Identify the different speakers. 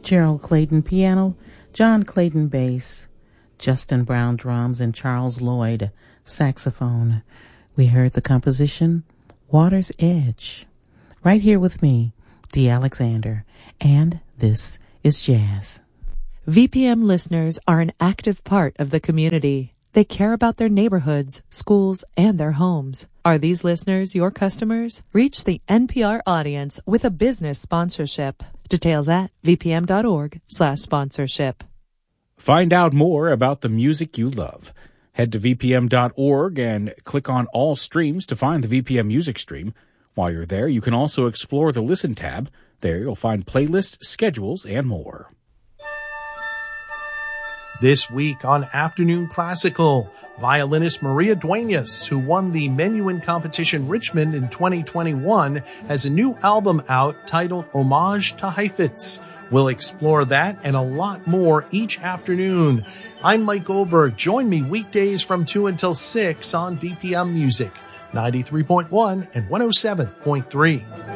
Speaker 1: Gerald Clayton piano, John Clayton bass, Justin Brown drums, and Charles Lloyd saxophone. We heard the composition Water's Edge. Right here with me, Dee Alexander, and this is Jazz.
Speaker 2: VPM listeners are an active part of the community. They care about their neighborhoods, schools, and their homes. Are these listeners your customers? Reach the NPR audience with a business sponsorship. Details at vpm.org/sponsorship.
Speaker 3: Find out more about the music you love. Head to vpm.org and click on All Streams to find the VPM music stream. While you're there, you can also explore the Listen tab. There you'll find playlists, schedules, and more.
Speaker 4: This week on Afternoon Classical, violinist Maria Duenas, who won the Menuhin Competition Richmond in 2021, has a new album out titled Homage to Heifetz. We'll explore that and a lot more each afternoon. I'm Mike Goldberg. Join me weekdays from 2 until 6 on VPM Music, 93.1 and 107.3.